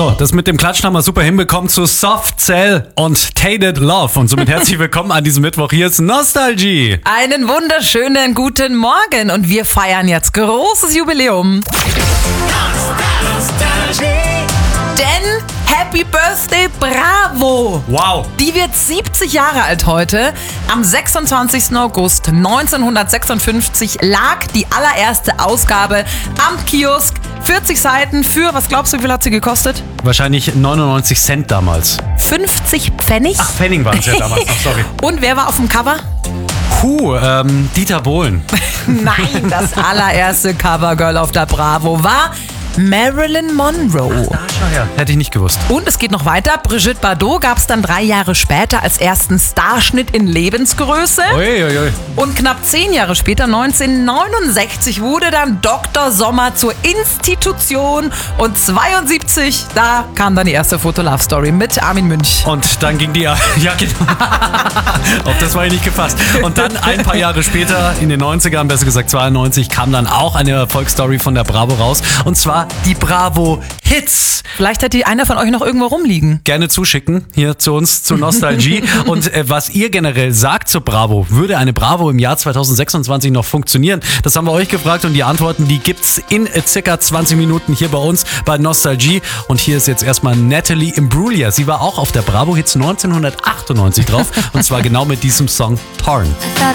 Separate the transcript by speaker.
Speaker 1: So, das mit dem Klatschen haben wir super hinbekommen zu Soft Cell und Tainted Love. Und somit herzlich willkommen an diesem Mittwoch. Hier ist Nostalgie.
Speaker 2: Einen wunderschönen guten Morgen und wir feiern jetzt großes Jubiläum. Denn Happy Birthday Bravo!
Speaker 1: Wow.
Speaker 2: Die wird 70 Jahre alt heute. Am 26. August 1956 lag die allererste Ausgabe am Kiosk. 40 Seiten für, was glaubst du, wie viel hat sie gekostet?
Speaker 1: Wahrscheinlich 99 Cent damals.
Speaker 2: 50 Pfennig.
Speaker 1: Ach, Pfennig waren es ja damals noch, sorry.
Speaker 2: Und wer war auf dem Cover?
Speaker 1: Dieter Bohlen.
Speaker 2: Nein, das allererste Covergirl auf der Bravo war Marilyn Monroe.
Speaker 1: Schau her. Hätte ich nicht gewusst.
Speaker 2: Und es geht noch weiter. Brigitte Bardot gab es dann 3 Jahre später als ersten Starschnitt in Lebensgröße.
Speaker 1: Uiuiui.
Speaker 2: Und knapp 10 Jahre später, 1969, wurde dann Dr. Sommer zur Institution. Und 72, da kam dann die erste Foto-Love-Story mit Armin Münch.
Speaker 1: Und dann ging die... Ja, genau. Auf das war ich nicht gefasst. Und dann ein paar Jahre später, in den 90ern, besser gesagt 92, kam dann auch eine Erfolgsstory von der Bravo raus. Und zwar die Bravo Hits.
Speaker 2: Vielleicht hat die einer von euch noch irgendwo rumliegen.
Speaker 1: Gerne zuschicken, hier zu uns, zu Nostalgie. Und was ihr generell sagt zur Bravo, würde eine Bravo im Jahr 2026 noch funktionieren? Das haben wir euch gefragt und die Antworten, die gibt's in circa 20 Minuten hier bei uns bei Nostalgie. Und hier ist jetzt erstmal Natalie Imbruglia. Sie war auch auf der Bravo Hits 1998 drauf und zwar genau mit diesem Song Torn.